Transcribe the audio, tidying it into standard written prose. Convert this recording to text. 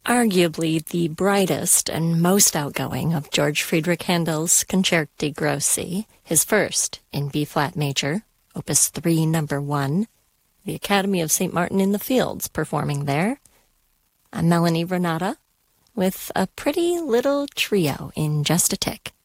Arguably the brightest and most outgoing of George Friedrich Handel's Concerti Grossi, his first in B-flat major, Opus 3, Number 1, the Academy of St. Martin in the Fields performing there. I'm Melanie Renata with a pretty little trio in just a tick.